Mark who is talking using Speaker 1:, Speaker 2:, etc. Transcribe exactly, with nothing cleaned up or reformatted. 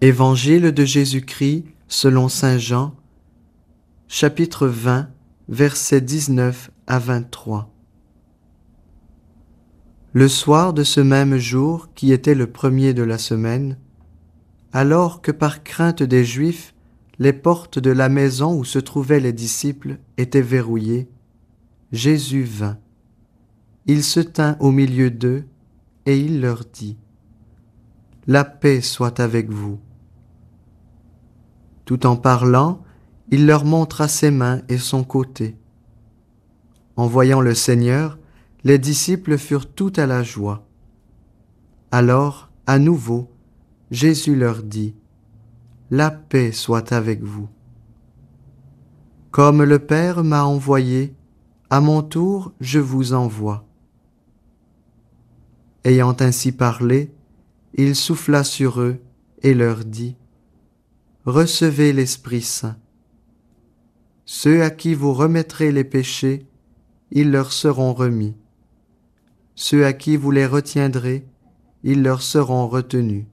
Speaker 1: Évangile de Jésus-Christ selon saint Jean, chapitre vingt, versets dix-neuf à vingt-trois. Le soir de ce même jour, qui était le premier de la semaine, alors que par crainte des Juifs, les portes de la maison où se trouvaient les disciples étaient verrouillées, Jésus vint. Il se tint au milieu d'eux et il leur dit : « La paix soit avec vous. » Tout en parlant, il leur montra ses mains et son côté. En voyant le Seigneur, les disciples furent tout à la joie. Alors, à nouveau, Jésus leur dit : « La paix soit avec vous. Comme le Père m'a envoyé, à mon tour je vous envoie. » Ayant ainsi parlé, il souffla sur eux et leur dit : « Recevez l'Esprit Saint. Ceux à qui vous remettrez les péchés, ils leur seront remis. Ceux à qui vous les retiendrez, ils leur seront retenus.